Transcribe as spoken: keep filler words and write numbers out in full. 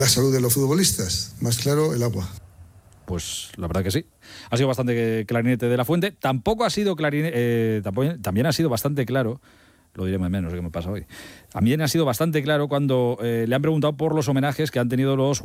La salud de los futbolistas, más claro, el agua. Pues la verdad que sí. Ha sido bastante clarinete de la Fuente. Tampoco ha sido clarinete, eh, tampoco, también ha sido bastante claro, lo diré más o menos, ¿qué me pasa hoy? También ha sido bastante claro cuando eh, le han preguntado por los homenajes que han tenido los